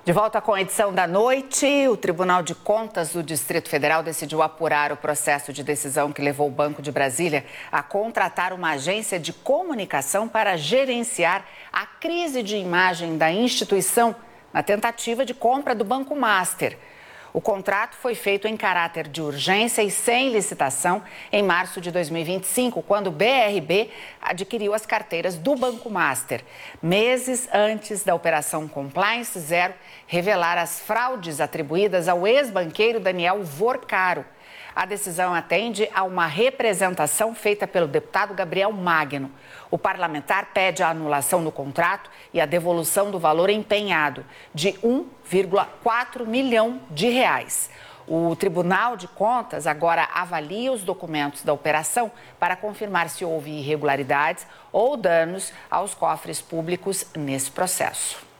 De volta com a edição da noite, o Tribunal de Contas do Distrito Federal decidiu apurar o processo de decisão que levou o Banco de Brasília a contratar uma agência de comunicação para gerenciar a crise de imagem da instituição na tentativa de compra do Banco Master. O contrato foi feito em caráter de urgência e sem licitação em março de 2025, quando o BRB adquiriu as carteiras do Banco Master, meses antes da Operação Compliance Zero revelar as fraudes atribuídas ao ex-banqueiro Daniel Vorcaro. A decisão atende a uma representação feita pelo deputado Gabriel Magno. O parlamentar pede a anulação do contrato e a devolução do valor empenhado, de 1,4 milhão de reais. O Tribunal de Contas agora avalia os documentos da operação para confirmar se houve irregularidades ou danos aos cofres públicos nesse processo.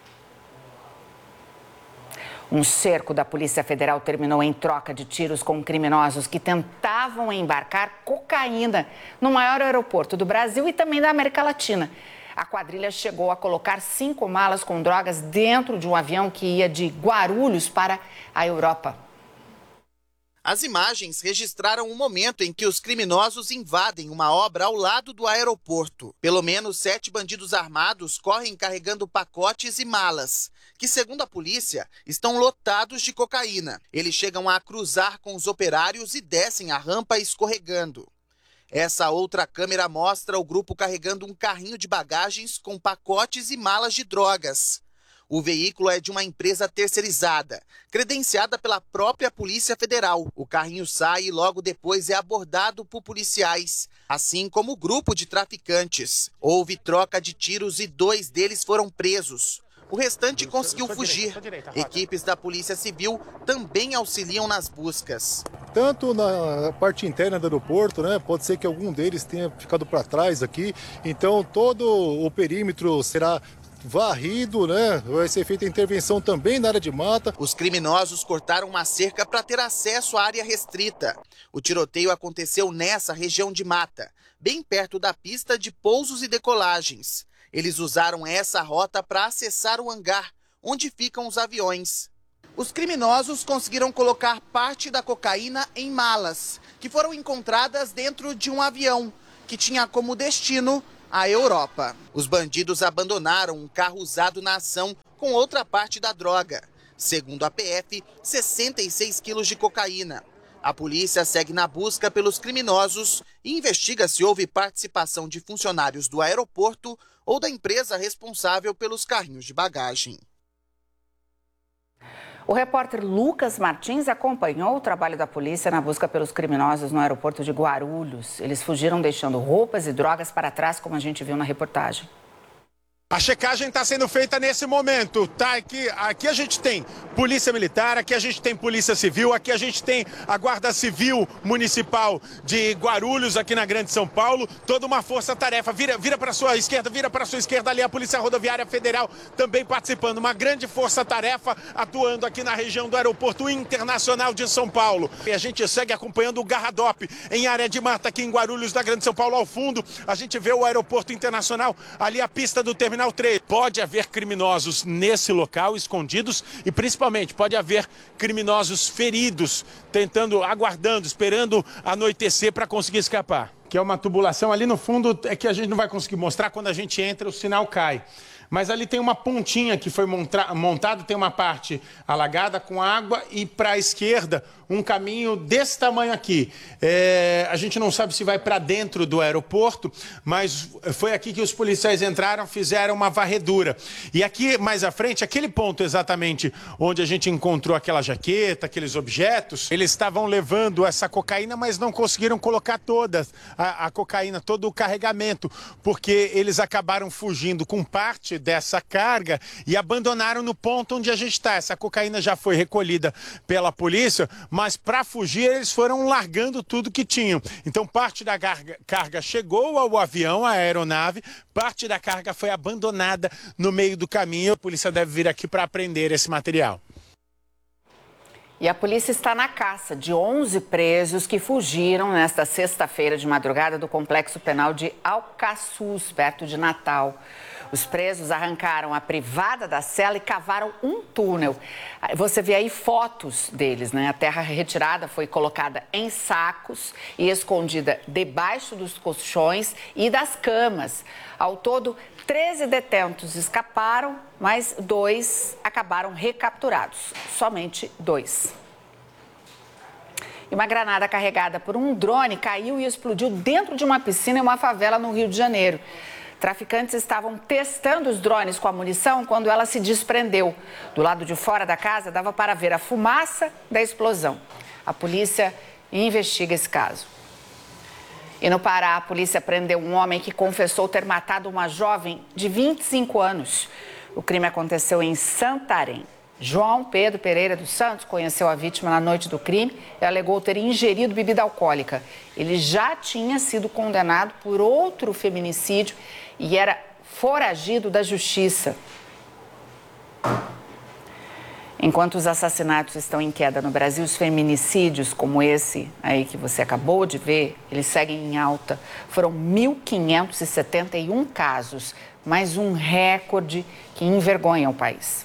Um cerco da Polícia Federal terminou em troca de tiros com criminosos que tentavam embarcar cocaína no maior aeroporto do Brasil e também da América Latina. A quadrilha chegou a colocar 5 malas com drogas dentro de um avião que ia de Guarulhos para a Europa. As imagens registraram o momento em que os criminosos invadem uma obra ao lado do aeroporto. Pelo menos 7 bandidos armados correm carregando pacotes e malas, que, segundo a polícia, estão lotados de cocaína. Eles chegam a cruzar com os operários e descem a rampa escorregando. Essa outra câmera mostra o grupo carregando um carrinho de bagagens com pacotes e malas de drogas. O veículo é de uma empresa terceirizada, credenciada pela própria Polícia Federal. O carrinho sai e logo depois é abordado por policiais, assim como o grupo de traficantes. Houve troca de tiros e 2 deles foram presos. O restante conseguiu fugir. Equipes da Polícia Civil também auxiliam nas buscas. Tanto na parte interna do aeroporto, né? Pode ser que algum deles tenha ficado para trás aqui. Então todo o perímetro será varrido, né? Vai ser feita intervenção também na área de mata. Os criminosos cortaram uma cerca para ter acesso à área restrita. O tiroteio aconteceu nessa região de mata, bem perto da pista de pousos e decolagens. Eles usaram essa rota para acessar o hangar, onde ficam os aviões. Os criminosos conseguiram colocar parte da cocaína em malas, que foram encontradas dentro de um avião, que tinha como destino a Europa. Os bandidos abandonaram um carro usado na ação com outra parte da droga. Segundo a PF, 66 quilos de cocaína. A polícia segue na busca pelos criminosos e investiga se houve participação de funcionários do aeroporto ou da empresa responsável pelos carrinhos de bagagem. O repórter Lucas Martins acompanhou o trabalho da polícia na busca pelos criminosos no aeroporto de Guarulhos. Eles fugiram deixando roupas e drogas para trás, como a gente viu na reportagem. A checagem está sendo feita nesse momento, tá? Aqui a gente tem Polícia Militar, aqui a gente tem Polícia Civil, aqui a gente tem a Guarda Civil Municipal de Guarulhos, aqui na Grande São Paulo, toda uma força-tarefa. Vira para a sua esquerda ali a Polícia Rodoviária Federal também participando. Uma grande força-tarefa atuando aqui na região do Aeroporto Internacional de São Paulo. E a gente segue acompanhando o Garradop em área de mata aqui em Guarulhos, da Grande São Paulo. Ao fundo, a gente vê o Aeroporto Internacional, ali a pista do Terminal 3. Pode haver criminosos nesse local, escondidos, e principalmente pode haver criminosos feridos, aguardando, esperando anoitecer para conseguir escapar. Que é uma tubulação ali no fundo, é que a gente não vai conseguir mostrar, quando a gente entra o sinal cai. Mas ali tem uma pontinha que foi montada, tem uma parte alagada com água e para a esquerda um caminho desse tamanho aqui. A gente não sabe se vai para dentro do aeroporto, mas foi aqui que os policiais entraram, fizeram uma varredura. E aqui mais à frente, aquele ponto exatamente onde a gente encontrou aquela jaqueta, aqueles objetos, eles estavam levando essa cocaína, mas não conseguiram colocar toda a cocaína, todo o carregamento, porque eles acabaram fugindo com parte dessa carga e abandonaram no ponto onde a gente está. Essa cocaína já foi recolhida pela polícia, mas para fugir eles foram largando tudo que tinham. Então parte da carga chegou ao avião, à aeronave, parte da carga foi abandonada no meio do caminho. A polícia deve vir aqui para apreender esse material. E a polícia está na caça de 11 presos que fugiram nesta sexta-feira de madrugada do Complexo Penal de Alcaçuz, perto de Natal. Os presos arrancaram a privada da cela e cavaram um túnel. Você vê aí fotos deles, né? A terra retirada foi colocada em sacos e escondida debaixo dos colchões e das camas. Ao todo, 13 detentos escaparam, mas 2 acabaram recapturados. Somente 2. E uma granada carregada por um drone caiu e explodiu dentro de uma piscina em uma favela no Rio de Janeiro. Traficantes estavam testando os drones com a munição quando ela se desprendeu. Do lado de fora da casa dava para ver a fumaça da explosão. A polícia investiga esse caso. E no Pará, a polícia prendeu um homem que confessou ter matado uma jovem de 25 anos. O crime aconteceu em Santarém. João Pedro Pereira dos Santos conheceu a vítima na noite do crime e alegou ter ingerido bebida alcoólica. Ele já tinha sido condenado por outro feminicídio e era foragido da justiça. Enquanto os assassinatos estão em queda no Brasil, os feminicídios, como esse aí que você acabou de ver, eles seguem em alta. Foram 1.571 casos, mais um recorde que envergonha o país.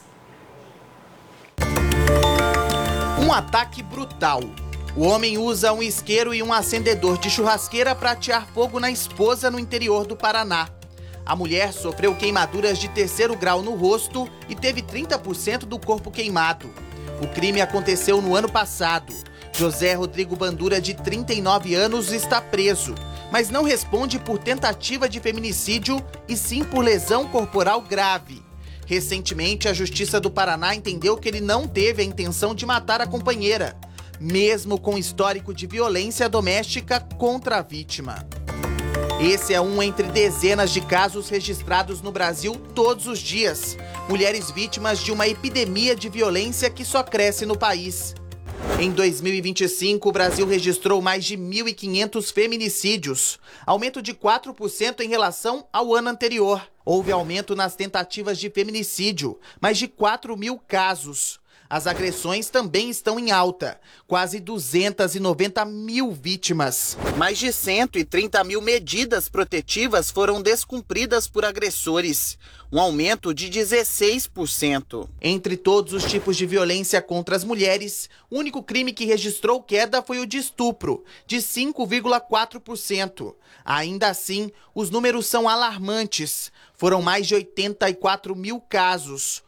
Um ataque brutal. O homem usa um isqueiro e um acendedor de churrasqueira para atear fogo na esposa no interior do Paraná. A mulher sofreu queimaduras de 3º grau no rosto e teve 30% do corpo queimado. O crime aconteceu no ano passado. José Rodrigo Bandura, de 39 anos, está preso, mas não responde por tentativa de feminicídio e sim por lesão corporal grave. Recentemente, a Justiça do Paraná entendeu que ele não teve a intenção de matar a companheira, mesmo com histórico de violência doméstica contra a vítima. Esse é um entre dezenas de casos registrados no Brasil todos os dias. Mulheres vítimas de uma epidemia de violência que só cresce no país. Em 2025, o Brasil registrou mais de 1.500 feminicídios, aumento de 4% em relação ao ano anterior. Houve aumento nas tentativas de feminicídio, mais de 4.000 casos. As agressões também estão em alta, quase 290 mil vítimas. Mais de 130 mil medidas protetivas foram descumpridas por agressores, um aumento de 16%. Entre todos os tipos de violência contra as mulheres, o único crime que registrou queda foi o de estupro, de 5,4%. Ainda assim, os números são alarmantes. Foram mais de 84 mil casos.